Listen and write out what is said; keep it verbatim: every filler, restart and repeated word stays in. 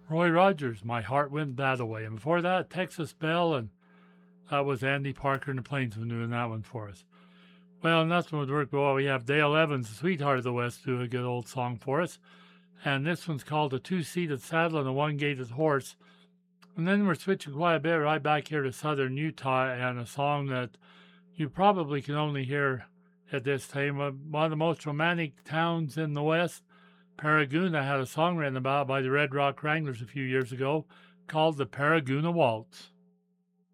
Roy Rogers, My Heart Went That Away. And before that, Texas Belle, and that was Andy Parker and the Plainsmen doing that one for us. Well, and that's one would work well. We have Dale Evans, the Sweetheart of the West, do a good old song for us. And this one's called A Two-Seated Saddle and a One-Gated Horse. And then we're switching quite a bit right back here to southern Utah, and a song that you probably can only hear at this time. One of the most romantic towns in the West, Paragouna, had a song written about by the Red Rock Wranglers a few years ago called the Paragouna Waltz.